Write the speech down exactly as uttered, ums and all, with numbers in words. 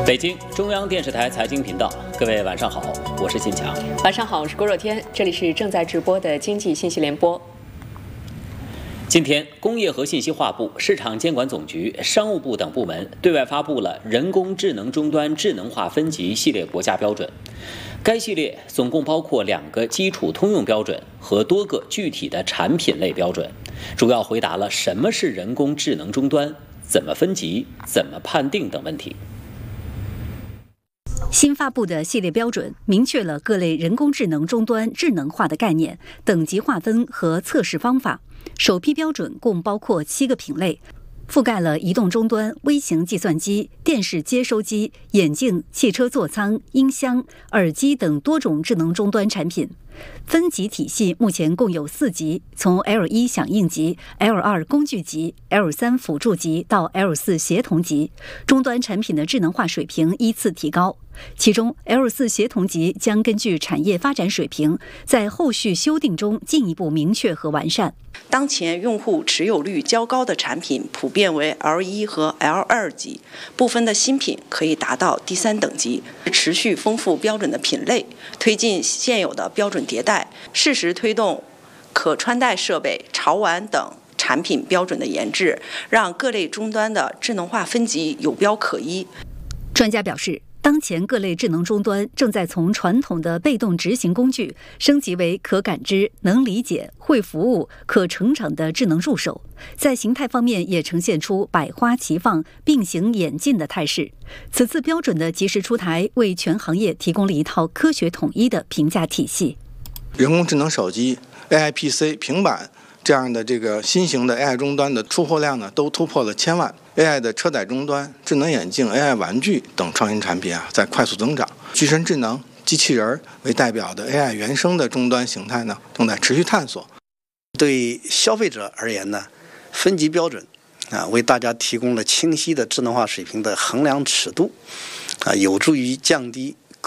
北京中央电视台财经频道，各位晚上好，我是金强。 晚上好，我是郭若天，这里是正在直播的经济信息联播。 今天，工业和信息化部、市场监管总局、商务部等部门对外发布了人工智能终端智能化分级系列国家标准。该系列总共包括两个基础通用标准和多个具体的产品类标准，主要回答了什么是人工智能终端、怎么分级、怎么判定等问题。 新发布的系列标准明确了各类人工智能终端智能化的概念、等级划分和测试方法。首批标准共包括七个品类，覆盖了移动终端、微型计算机、电视接收机、眼镜、汽车座舱、音箱、耳机等多种智能终端产品。分级体系目前共有四级，从 L 一 响应级、L 二 工具级、L 三 辅助级到 L 四 协同级，终端产品的智能化水平依次提高。其中 L 四 协同级将根据产业发展水平，在后续修订中进一步明确和完善。 当前用户持有率较高的产品普遍为 L 一 和 L 二 级，部分的新品可以达到第三等级。持续丰富标准的品类，推进现有的标准迭代，适时推动可穿戴设备、潮玩等产品标准的研制，让各类终端的智能化分级有标可依。 专家表示，当前各类智能终端正在从传统的被动执行工具升级为可感知、能理解、会服务、可成长的智能助手，在形态方面也呈现出百花齐放、并行演进的态势。此次标准的及时出台，为全行业提供了一套科学统一的评价体系。 人工智能手机、A I P C、平板这样的这个新型的 A I 终端的出货量呢，都突破了千万。A I 的车载终端、智能眼镜、A I 玩具等创新产品啊，在快速增长。具身智能、机器人为代表的 A I 原生的终端形态呢，正在持续探索。 对消费者而言呢，分级标准啊，为大家提供了清晰的智能化水平的衡量尺度，啊，有助于降低